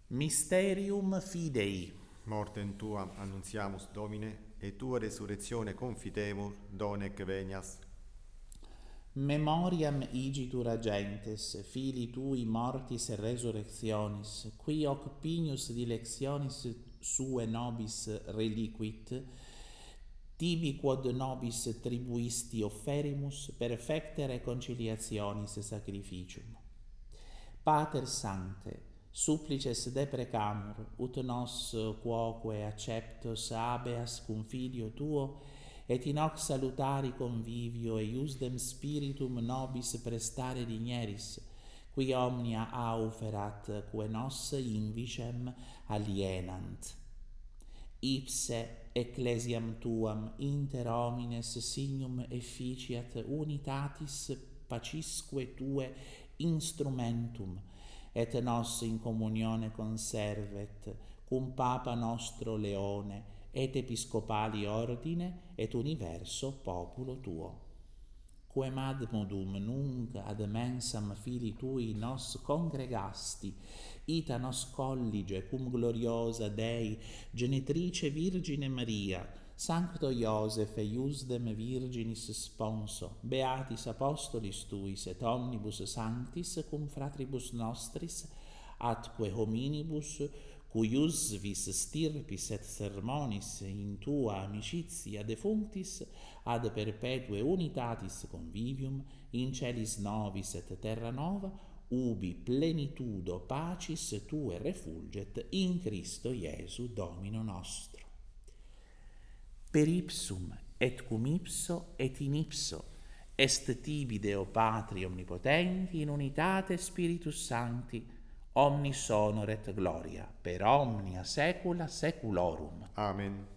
Mysterium Fidei. Mortem tuam annunziamus, Domine, et tua resurrectione confitemur, donec venias. Memoriam igitur agentes, fili tui mortis et resurrectionis, qui hoc pignus dilectionis sue nobis reliquit, tibi quod nobis tribuisti offerimus perfecte reconciliationis sacrificium. Pater Sancte, supplices deprecamur, ut nos quoque acceptos habeas cum Filio Tuo, et in hoc salutari convivio eiusdem spiritum nobis prestare digneris, qui omnia auferat quae nos invicem alienant. Ipse ecclesiam tuam inter homines signum efficiat unitatis pacisque tue instrumentum, et nos in communione conservet cum Papa nostro Leone et episcopali ordine et universo populo tuo. Quem ad modum nunc ad mensam Filii tui nos congregasti, ita nos collige cum gloriosa Dei genitrice Virgine Maria, Sancto Iosef eiusdem virginis sponso, beatis apostolis tuis et omnibus sanctis cum fratribus nostris, atque hominibus cuius vis stirpis et sermonis in tua amicitia defunctis ad perpetue unitatis convivium in celis novis et terra nova, ubi plenitudo pacis tue refulget in Christo Iesu Domino nostro. Per ipsum et cum ipso et in ipso est tibi Deo Patri omnipotenti in unitate Spiritus Sancti, omnis honor et gloria per omnia saecula saeculorum. Amen.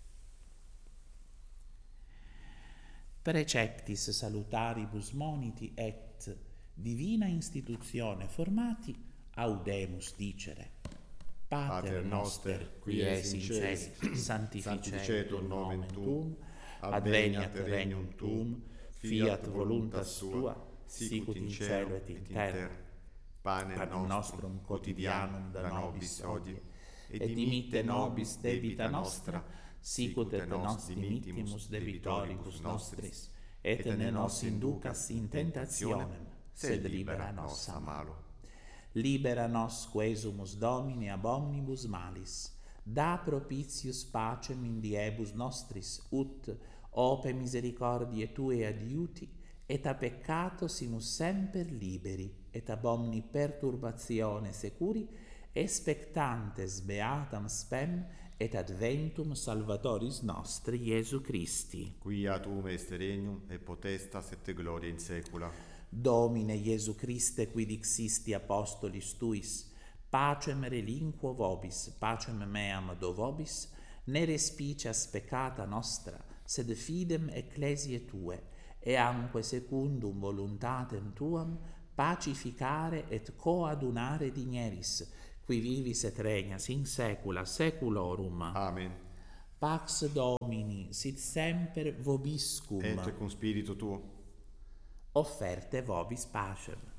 Preceptis salutaribus moniti et divina institutione formati audemus dicere. Pater noster, qui es in cieli, sanctificetur nomen tuum, adveniat regnum tuum, fiat voluntas tua, sicut in cielo et in terra. Panem nostrum quotidianum da nobis hodie, et dimitte nobis debita nostra, sicut et nos dimittimus debitoribus nostris, et ne nos inducas in tentationem, sed libera nos a malo. Libera nos quesumus Domine ab omnibus malis, da propitius pacem in diebus nostris, ut, ope misericordiae Tue adiuti, et a peccato simus semper liberi, et ab omni perturbatione securi, expectantes beatam spem, et adventum Salvatoris nostri Iesu Christi. Quia tuum est regnum, et potestas et gloria in saecula. Domine Iesu Christe, qui dixisti apostolis tuis, pacem relinquo vobis, pacem meam do vobis, ne respicias peccata nostra, sed fidem ecclesiae Tue, e anque secundum voluntatem Tuam, pacificare et coadunare digneris, qui vivis et regnas in saecula saeculorum. Amen. Pax Domini sit semper vobiscum. Et cum spiritu tuo. Offerte vobis pacem.